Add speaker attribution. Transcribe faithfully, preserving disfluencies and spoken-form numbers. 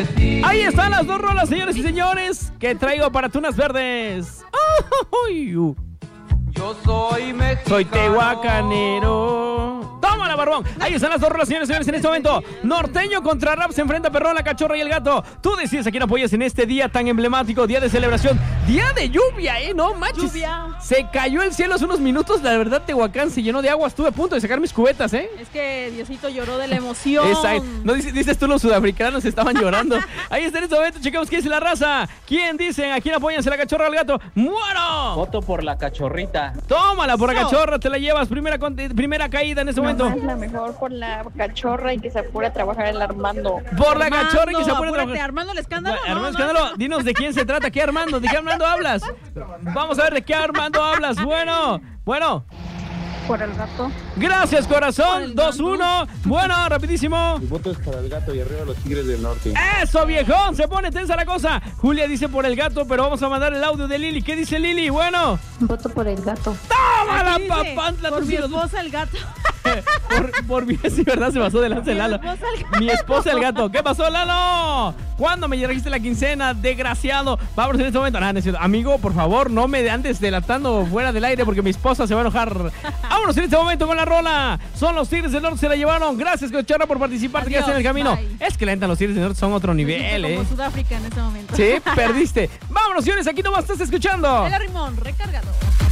Speaker 1: Ahí están las dos rolas, señores y señores, que traigo para Tunas Verdes. ¡Ay! Uh.
Speaker 2: Yo soy mexicano.
Speaker 1: Soy tehuacanero. ¡Tómala, barbón! Ahí están las dos rolas, señores y señores, en este momento. Norteño contra rap se enfrenta Perrón, la Cachorra y el Gato. Tú decides a quién apoyas en este día tan emblemático, día de celebración, día de lluvia, ¿eh? No manches.
Speaker 3: Lluvia.
Speaker 1: Se cayó el cielo hace unos minutos. La verdad, Tehuacán se llenó de agua. Estuve a punto de sacar mis cubetas, ¿eh?
Speaker 3: Es que Diosito lloró de la emoción.
Speaker 1: Exacto. No dices, dices tú, los sudafricanos estaban llorando. Ahí está en este momento, checamos quién dice la raza. ¿Quién dicen? ¿A quién apoyan? ¿Se la Cachorra o el Gato? ¡Muero!
Speaker 4: Voto por la Cachorrita.
Speaker 1: Tómala por la
Speaker 3: No.
Speaker 1: Cachorra, te la llevas. Primera, con- primera caída en este momento.
Speaker 5: Es la mejor por la Cachorra y que se apure a trabajar el Armando.
Speaker 1: Por la
Speaker 3: Armando,
Speaker 1: Cachorra y que se apure a
Speaker 3: apúrate,
Speaker 1: trabajar.
Speaker 3: Armando el escándalo.
Speaker 1: Bueno, Armando
Speaker 3: No, no.
Speaker 1: Escándalo, dinos de quién se trata. ¿Qué Armando? ¿De qué Armando hablas? Vamos a ver de qué Armando hablas. Bueno, bueno.
Speaker 5: Por el Gato.
Speaker 1: Gracias,
Speaker 3: Por
Speaker 1: corazón.
Speaker 3: el
Speaker 1: dos
Speaker 3: Gato.
Speaker 1: uno. Bueno, rapidísimo.
Speaker 6: Mi voto es para el Gato y arriba los Tigres del Norte.
Speaker 1: Eso, viejón. Se pone tensa la cosa. Julia dice por el Gato, pero vamos a mandar el audio de Lili. ¿Qué dice Lili? Bueno.
Speaker 5: Voto por el Gato.
Speaker 1: ¡Tómala,
Speaker 3: Aquí dice,
Speaker 1: papantla!
Speaker 3: por
Speaker 1: Tú
Speaker 3: mi
Speaker 1: sí los-
Speaker 3: esposa el gato.
Speaker 1: Por, por mi, sí, ¿verdad? Se pasó delante
Speaker 3: Mi
Speaker 1: Lalo.
Speaker 3: esposa el gato.
Speaker 1: Mi esposa el Gato. ¿Qué pasó, Lalo? ¿Cuándo me trajiste la quincena? Desgraciado. Vamos en este momento. Nada, no es cierto. Amigo, por favor, no me andes delatando fuera del aire porque mi esposa se va a enojar. Vámonos en este momento con la rola. Son los Tigres del Norte, se la llevaron. Gracias, Cachorra, por participar. Te quedaste en el
Speaker 3: Adiós,
Speaker 1: camino.
Speaker 3: bye.
Speaker 1: Es que la neta, los Tigres del Norte son otro
Speaker 3: Me
Speaker 1: nivel,
Speaker 3: siento
Speaker 1: ¿eh?
Speaker 3: como Sudáfrica en este momento.
Speaker 1: Sí, perdiste. Vámonos, señores. Aquí nomás estás escuchando.
Speaker 3: El arrimón recargado.